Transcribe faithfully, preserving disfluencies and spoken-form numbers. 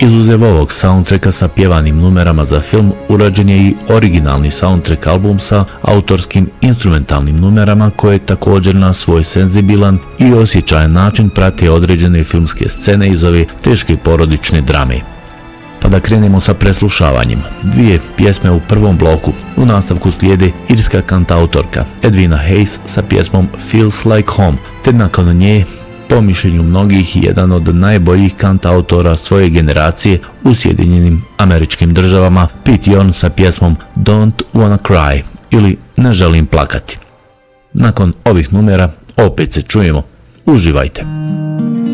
Izuzev ovog soundtracka sa pjevanim numerama za film, urađen je i originalni soundtrack album sa autorskim instrumentalnim numerama koje također na svoj senzibilan i osjećajan način prate određene filmske scene iz ove teške porodične drame. Pa da krenemo sa preslušavanjem. Dvije pjesme u prvom bloku. U nastavku slijede irska kantautorka Edwina Hayes sa pjesmom Feels Like Home, te nakon nje, po mišljenju mnogih, jedan od najboljih kantautora svoje generacije u Sjedinjenim Američkim Državama, Pete Yorn sa pjesmom Don't Wanna Cry ili Ne želim plakati. Nakon ovih numera opet se čujemo. Uživajte!